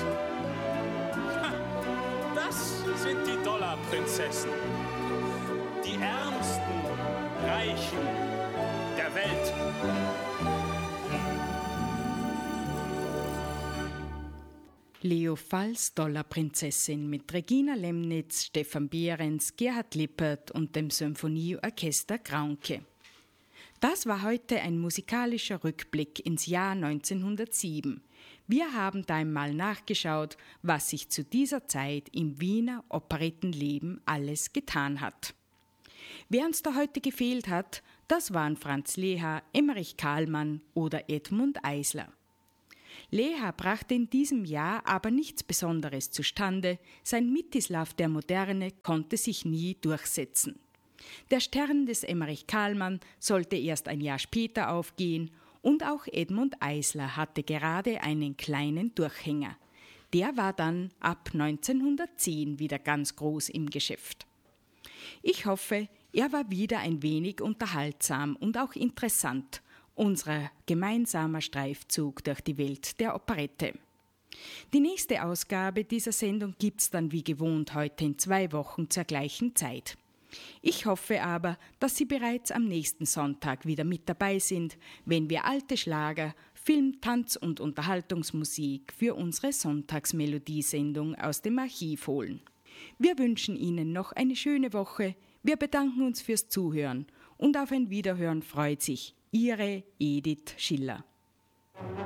Das sind die Dollarprinzessen. Die ärmsten Reichen der Welt. Leo Falls Dollarprinzessin mit Regina Lemnitz, Stefan Behrens, Gerhard Lippert und dem Symphonieorchester Graunke. Das war heute ein musikalischer Rückblick ins Jahr 1907. Wir haben da einmal nachgeschaut, was sich zu dieser Zeit im Wiener Operettenleben alles getan hat. Wer uns da heute gefehlt hat, das waren Franz Leha, Emmerich Kahlmann oder Edmund Eisler. Leha brachte in diesem Jahr aber nichts Besonderes zustande, sein Mitislav der Moderne konnte sich nie durchsetzen. Der Stern des Emmerich Kahlmann sollte erst ein Jahr später aufgehen und auch Edmund Eisler hatte gerade einen kleinen Durchhänger. Der war dann ab 1910 wieder ganz groß im Geschäft. Ich hoffe, er war wieder ein wenig unterhaltsam und auch interessant, unser gemeinsamer Streifzug durch die Welt der Operette. Die nächste Ausgabe dieser Sendung gibt's dann wie gewohnt heute in 2 Wochen zur gleichen Zeit. Ich hoffe aber, dass Sie bereits am nächsten Sonntag wieder mit dabei sind, wenn wir alte Schlager, Film-, Tanz- und Unterhaltungsmusik für unsere Sonntagsmelodiesendung aus dem Archiv holen. Wir wünschen Ihnen noch eine schöne Woche, wir bedanken uns fürs Zuhören und auf ein Wiederhören freut sich Ihre Edith Schiller.